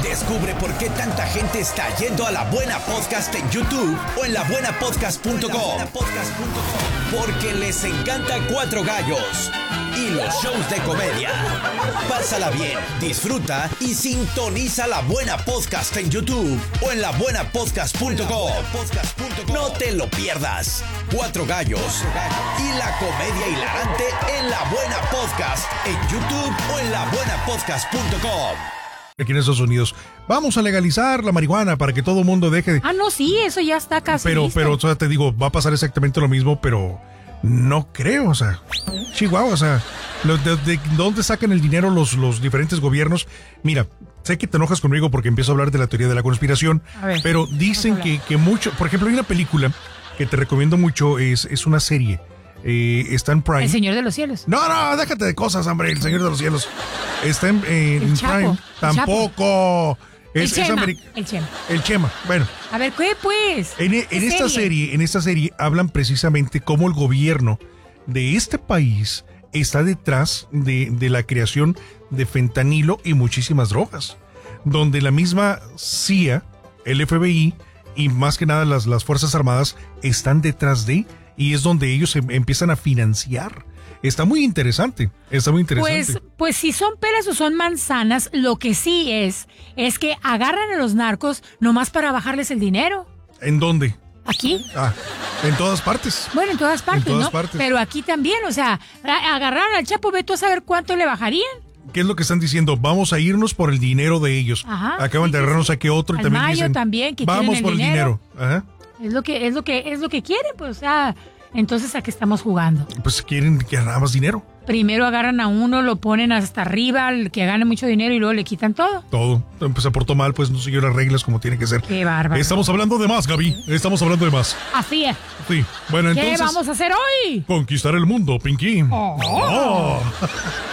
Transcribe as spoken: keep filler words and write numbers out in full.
Descubre por qué tanta gente está yendo a La Buena Podcast en YouTube o en la buena podcast punto com. Porque les encanta Cuatro Gallos y los shows de comedia. Pásala bien, disfruta y sintoniza La Buena Podcast en YouTube o en la buena podcast punto com. No te lo pierdas. Cuatro Gallos y la comedia hilarante en La Buena Podcast en YouTube o en la buena podcast punto com. Aquí en Estados Unidos vamos a legalizar la marihuana para que todo el mundo deje de... Ah, no, sí, eso ya está casi Pero, listo. pero, o sea, te digo, va a pasar exactamente lo mismo, pero no creo, o sea, Chihuahua, o sea, lo- de, de dónde sacan el dinero los, los diferentes gobiernos. Mira, sé que te enojas conmigo porque empiezo a hablar de la teoría de la conspiración, A ver, pero dicen vamos a que, hablar. que mucho, por ejemplo, hay una película que te recomiendo mucho, es, es una serie, eh, está en Prime. El Señor de los Cielos. No, no, déjate de cosas, hombre, el Señor de los Cielos. Está en, eh, El en Chapo, Prime. el Tampoco. El Es, es Chema, ameri- el Chema. el Chema. Bueno, A ver, ¿qué pues? en, en ¿Qué esta serie, en esta serie hablan precisamente cómo el gobierno de este país está detrás de, de la creación de fentanilo y muchísimas drogas, donde la misma C I A, el F B I y más que nada las, las Fuerzas Armadas están detrás de, y es donde ellos em- empiezan a financiar. Está muy interesante, está muy interesante. Pues, pues si son peras o son manzanas, lo que sí es, es que agarran a los narcos nomás para bajarles el dinero. ¿En dónde? Aquí. Ah, en todas partes. Bueno, en todas partes, todas ¿no? partes. Pero aquí también, o sea, a- agarraron al Chapo, ve tú a saber cuánto le bajarían. ¿Qué es lo que están diciendo? Vamos a irnos por el dinero de ellos. Ajá, Acaban sí, de sí, agarrarnos sí. a que otro y Al también Mayo dicen, también, que vamos quieren el por el dinero. dinero. Ajá. Es lo que, es lo que, es lo que quieren, pues, o sea, entonces ¿a qué estamos jugando? Pues quieren que nada más dinero. Primero agarran a uno, lo ponen hasta arriba, el que gane mucho dinero y luego le quitan todo. Todo. Pues se portó mal, pues no siguió las reglas como tiene que ser. Qué bárbaro. Estamos hablando de más, Gaby. Estamos hablando de más. Así es. Sí. Bueno, ¿Qué entonces... vamos a hacer hoy? Conquistar el mundo, Pinky. Oh. Oh.